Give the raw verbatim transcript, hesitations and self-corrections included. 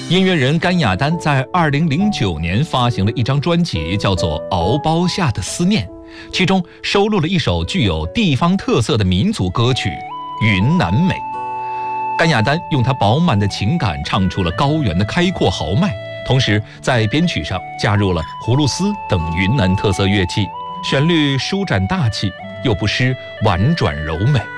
音乐人甘雅丹在二零零九年发行了一张专辑，叫做《敖包下的思念》，其中收录了一首具有地方特色的民族歌曲《云南美》。甘雅丹用她饱满的情感唱出了高原的开阔豪迈，同时在编曲上加入了葫芦丝等云南特色乐器，旋律舒展大气，又不失婉转柔美。